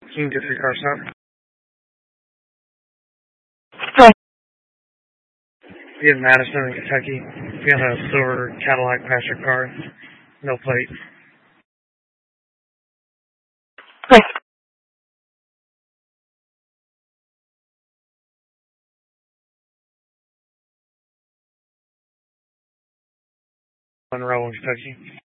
Can you get 3 car stop? Right. Be in Madison, Kentucky. Be on a silver Cadillac passenger car. No plate. Right. Monroe, Kentucky.